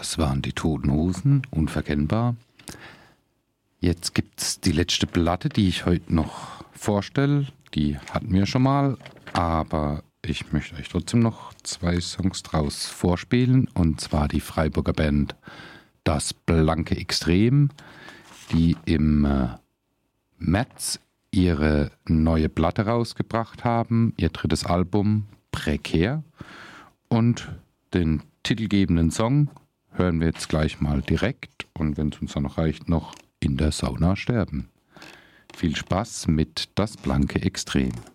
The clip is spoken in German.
Das waren die Toten Hosen, unverkennbar. Jetzt gibt's die letzte Platte, die ich heute noch vorstelle. Die hatten wir schon mal, aber ich möchte euch trotzdem noch 2 Songs draus vorspielen. Und zwar die Freiburger Band Das Blanke Extrem, die im März ihre neue Platte rausgebracht haben, ihr 3. Album Prekär. Und den titelgebenden Song hören wir jetzt gleich mal direkt und wenn es uns dann noch reicht, noch in der Sauna sterben. Viel Spaß mit Das Blanke Extrem.